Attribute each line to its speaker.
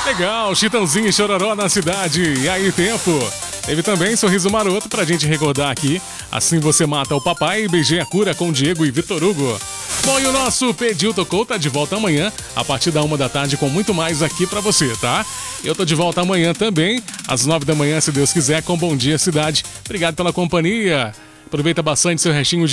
Speaker 1: Legal, Chitãozinho e Chororó na cidade. E aí, tempo? Teve também Sorriso Maroto pra gente recordar aqui. Assim Você Mata o Papai e Beijei a Cura com Diego e Vitor Hugo. Bom, e o nosso Pediu Tocou tá de volta amanhã, a partir da 1h da tarde, com muito mais aqui pra você, tá? Eu tô de volta amanhã também, às 9 da manhã, se Deus quiser, com Bom Dia Cidade. Obrigado pela companhia. Aproveita bastante seu restinho de